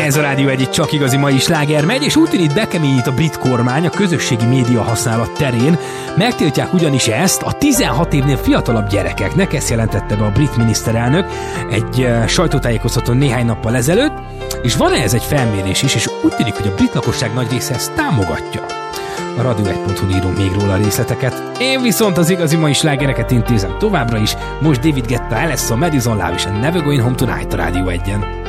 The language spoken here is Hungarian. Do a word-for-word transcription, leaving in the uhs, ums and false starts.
Ez a Rádió egy csak igazi mai sláger megy, és úgy tűnik bekeményít a brit kormány a közösségi média használat terén. Megtiltják ugyanis ezt a tizenhat évnél fiatalabb gyerekeknek, ezt jelentette be a brit miniszterelnök egy uh, sajtótájékoztatón néhány nappal ezelőtt, és van ehhez egy felmérés is, és úgy tűnik, hogy a brit lakosság nagy része ezt támogatja. A radio egy pont hu írunk még róla részleteket. Én viszont az igazi mai slágereket intézem továbbra is. Most David Guetta, Alessa, Madison Love és a Never Going Home Tonight a Rádió egyen.